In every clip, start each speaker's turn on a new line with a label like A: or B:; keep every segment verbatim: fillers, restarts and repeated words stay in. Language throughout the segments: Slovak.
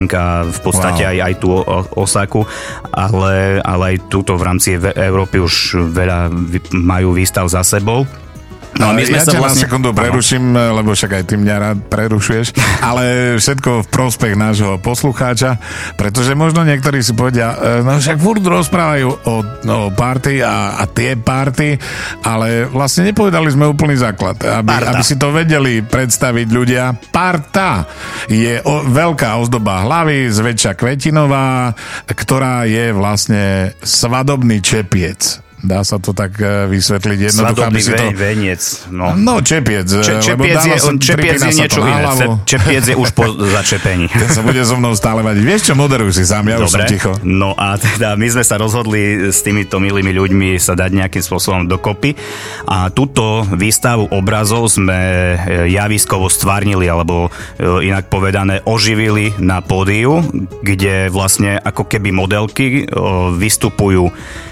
A: v podstate wow. aj, aj tú Osaku, ale, ale aj túto v rámci Európy už veľa majú výstav za sebou.
B: No, my sme ja sa ťa vlastne... na sekundu preruším, lebo však aj ty mňa rád prerušuješ, ale všetko v prospech nášho poslucháča, pretože možno niektorí si povedia, no však furt rozprávajú o, o party a, a tie party, ale vlastne nepovedali sme úplný základ, aby, aby si to vedeli predstaviť ľudia. Parta je o, veľká ozdoba hlavy, zväčša kvetinová, ktorá je vlastne svadobný čepiec. Dá sa to tak vysvetliť jednoducho, aby si to...
A: veniec, no.
B: No, čepiec.
A: Če, čepiec je, čepiec je niečo iné. Čepiec je už po začepení.
B: Ten sa bude so mnou stále vadiť. Vieš čo, moderuj si sám, ja Dobre. Už som ticho.
A: No a teda my sme sa rozhodli s týmito milými ľuďmi sa dať nejakým spôsobom dokopy a túto výstavu obrazov sme javiskovo stvárnili, alebo inak povedané oživili na pódiu, kde vlastne ako keby modelky vystupujú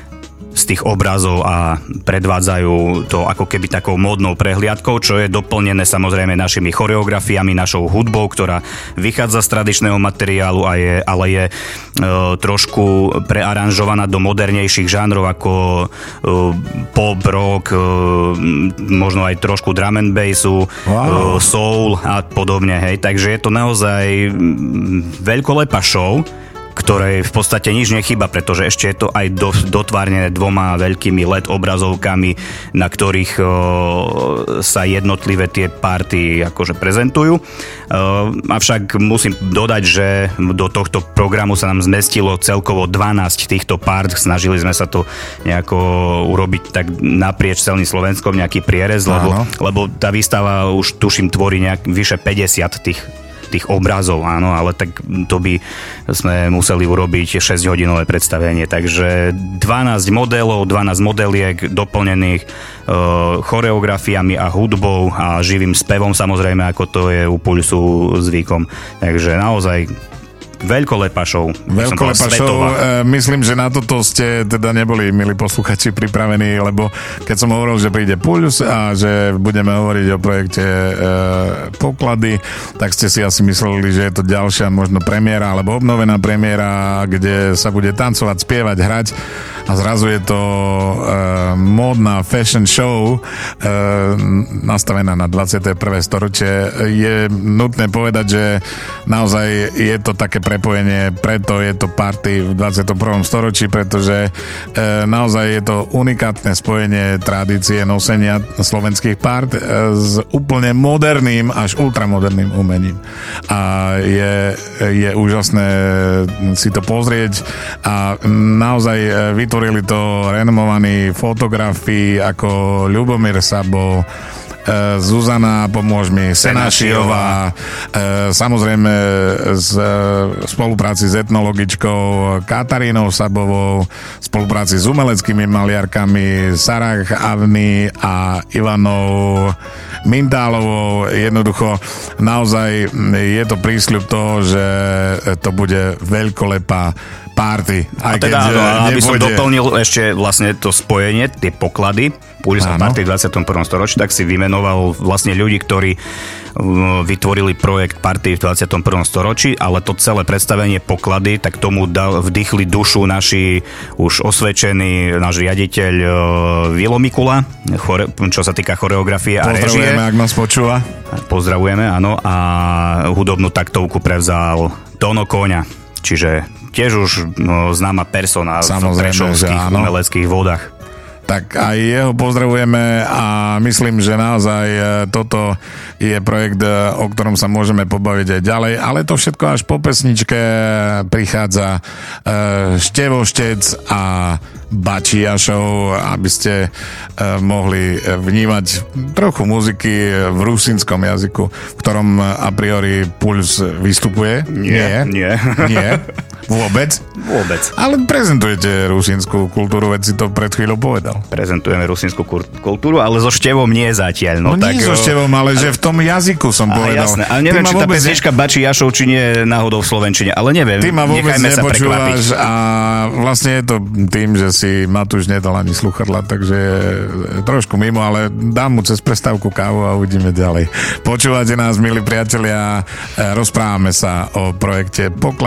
A: z tých obrazov a predvádzajú to ako keby takou módnou prehliadkou, čo je doplnené samozrejme našimi choreografiami, našou hudbou, ktorá vychádza z tradičného materiálu, a je, ale je e, trošku prearanžovaná do modernejších žánrov ako e, pop, rock, e, možno aj trošku drum and bassu, wow. e, soul a podobne. Hej. Takže je to naozaj veľkolepá show, ktorej v podstate nič nechýba, pretože ešte je to aj do, dotvárnené dvoma veľkými el é dé obrazovkami, na ktorých o, sa jednotlivé tie party akože prezentujú. O, avšak musím dodať, že do tohto programu sa nám zmestilo celkovo dvanásť týchto part. Snažili sme sa to nejako urobiť tak naprieč celým Slovenskom, nejaký prierez, lebo, lebo tá výstava už tuším tvorí nejak vyše päťdesiat tých tých obrazov, áno, ale tak to by sme museli urobiť šesťhodinové predstavenie, takže dvanásť modelov, dvanásť modeliek doplnených e, choreografiami a hudbou a živým spevom, samozrejme, ako to je u Pulsu zvykom, takže naozaj veľkolepá show.
B: Veľkolepá show. E, myslím, že na toto ste teda neboli, milí posluchači, pripravení, lebo keď som hovoril, že príde Puls a že budeme hovoriť o projekte e, Poklady, tak ste si asi mysleli, že je to ďalšia možno premiéra alebo obnovená premiéra, kde sa bude tancovať, spievať, hrať a zrazu je to e, módna fashion show e, nastavená na dvadsiate prvé storočie. Je nutné povedať, že naozaj je to také prepojenie, preto je to party v dvadsiatom prvom storočí, pretože e, naozaj je to unikátne spojenie tradície nosenia slovenských part e, s úplne moderným až ultramoderným umením. A je, je úžasné si to pozrieť a naozaj vytvorili to renomovaní fotografi ako Ľubomír Sabo, Zuzana, pomôž mi, Senášiová, samozrejme z spolupráci s etnologičkou Katarínou Sabovou, spolupráci s umeleckými maliarkami Sarah Avny a Ivanou Mintálovou. Jednoducho naozaj je to prísľub toho, že to bude veľkolepá party.
A: Aj a teda, keď, no, aby som doplnil ešte vlastne to spojenie, tie poklady Puls a party v dvadsiatom prvom storočí, tak si vymenoval vlastne ľudí, ktorí vytvorili projekt party v dvadsiatom prvom storočí, ale to celé predstavenie Poklady, tak tomu dal, vdychli dušu naši už osvedčený náš riaditeľ Vilo Mikula, chore, čo sa týka choreografie a režie.
B: Pozdravujeme, ak nás počúva.
A: Pozdravujeme, áno. A hudobnú taktovku prevzal Tono Kóňa, čiže tiež už no, známa persona v prešovských umeleckých vodách.
B: Tak aj jeho pozdravujeme a myslím, že naozaj toto je projekt, o ktorom sa môžeme pobaviť aj ďalej, ale to všetko až po pesničke prichádza Števo Štec a Bačia Show, aby ste mohli vnímať trochu muziky v rusínskom jazyku, v ktorom a priori Puls vystupuje.
A: Nie.
B: Nie. Nie. Nie. Vôbec?
A: Vôbec.
B: Ale prezentujete rusínsku kultúru, veď si to pred chvíľou povedal.
A: Prezentujeme rusínsku kultúru, ale so števom nie zatiaľ.
B: No, no
A: tak,
B: nie so števom, ale že v tom jazyku som
A: Aha,
B: povedal.
A: Jasné, ale neviem, či tá pesnička Bači Jašov, či nie je náhodou v slovenčine, ale neviem.
B: Ty ma vôbec
A: Nechajme sa
B: nepočúvaš
A: prekvapiť.
B: a vlastne je to tým, že si Matúš nedal ani sluchadla, takže trošku mimo, ale dám mu cez prestávku kávu a uvidíme ďalej. Počúvate nás, milí priatelia, rozprávame sa o projekte Poklad